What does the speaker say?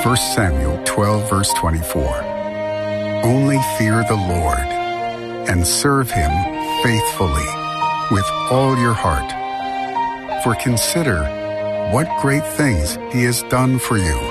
1 Samuel 12, verse 24. Only fear the Lord and serve him faithfully with all your heart. For consider what great things he has done for you.